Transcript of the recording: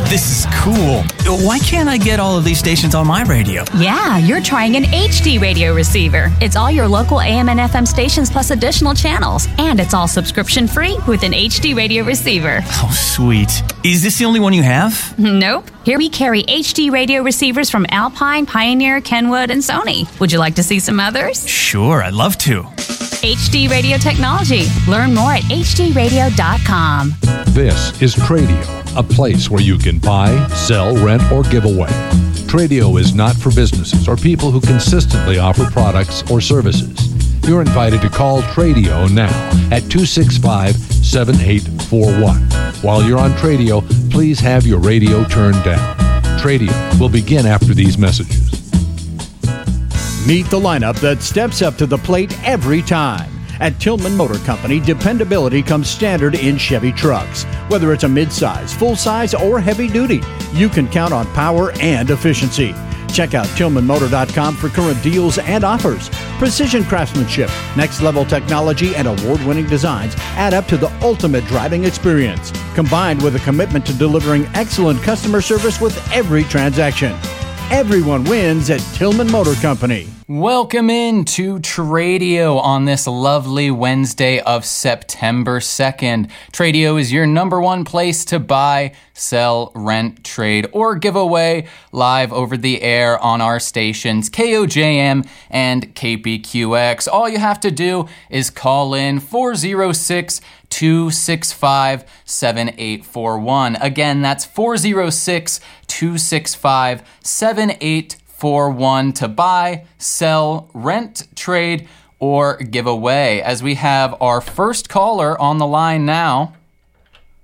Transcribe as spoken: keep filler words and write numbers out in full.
This is cool. Why can't I get all of these stations on my radio? Yeah, you're trying an H D radio receiver. It's all your local A M and F M stations plus additional channels. And it's all subscription free with an H D radio receiver. Oh, sweet. Is this the only one you have? Nope. Here we carry H D radio receivers from Alpine, Pioneer, Kenwood, and Sony. Would you like to see some others? Sure, I'd love to. H D Radio Technology. Learn more at h d radio dot com. This is Tradio, a place where you can buy, sell, rent, or give away. Tradio is not for businesses or people who consistently offer products or services. You're invited to call Tradio now at two six five, seven eight four one. While you're on Tradio, please have your radio turned down. Tradio will begin after these messages. Meet the lineup that steps up to the plate every time. At Tillman Motor Company, dependability comes standard in Chevy trucks. Whether it's a midsize, full-size, or heavy-duty, you can count on power and efficiency. Check out tillman motor dot com for current deals and offers. Precision craftsmanship, next-level technology, and award-winning designs add up to the ultimate driving experience, combined with a commitment to delivering excellent customer service with every transaction. Everyone wins at Tillman Motor Company. Welcome in to Tradio on this lovely Wednesday of September second. Tradio is your number one place to buy, sell, rent, trade, or give away live over the air on our stations K O J M and K P Q X. All you have to do is call in four oh six, two six five, seven eight four one. Again, that's four oh six, two six five, seven eight four one to buy, sell, rent, trade, or give away. As we have our first caller on the line now.